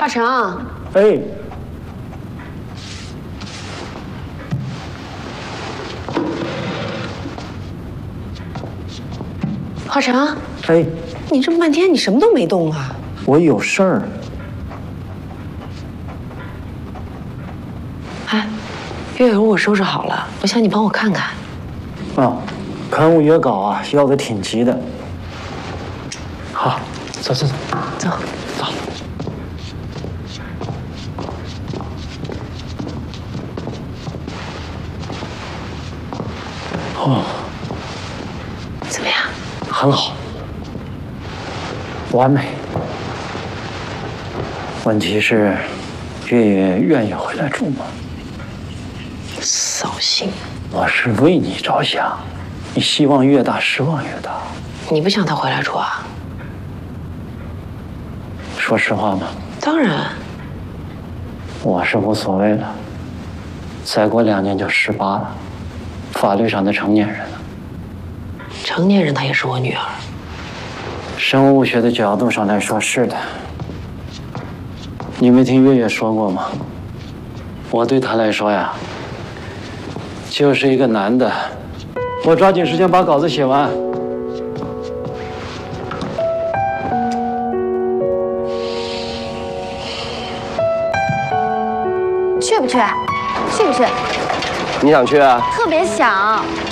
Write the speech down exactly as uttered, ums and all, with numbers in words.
华成， 哎， 华成， 哎， 你这么半天，你什么都没动啊？ 我有事儿。 哎，月月我收拾好了，我想你帮我看看。 啊，刊物约稿啊，要的挺急的。好，走走走， 走走。哦， 怎么样？ 很好，完美。问题是，月月愿意回来住吗？ 扫兴。 我是为你着想，你希望越大，失望越大。 你不想他回来住啊？ 说实话吗？ 当然。 我是无所谓了，再过两年就十八了，法律上的成年人了。 成年人她也是我女儿。 生物学的角度上来说是的。你没听月月说过吗？我对她来说呀，就是一个男的。我抓紧时间把稿子写完。 去不去？去不去？ 你想去啊？ 特别想。